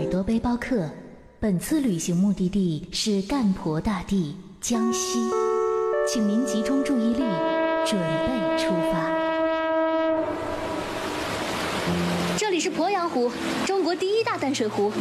多背包客，本次旅行目的地是干婆大地江西，请您集中注意力，准备出发。 这里是鄱阳湖，中国第一大淡水湖。